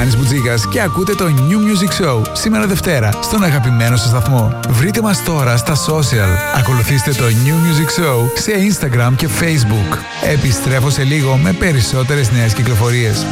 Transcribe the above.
Γιάννης Μπουτζίκας και ακούτε το New Music Show σήμερα Δευτέρα στον αγαπημένο σας σταθμό. Βρείτε μας τώρα στα social. Ακολουθήστε το New Music Show σε Instagram και Facebook. Επιστρέφω σε λίγο με περισσότερες νέες κυκλοφορίες.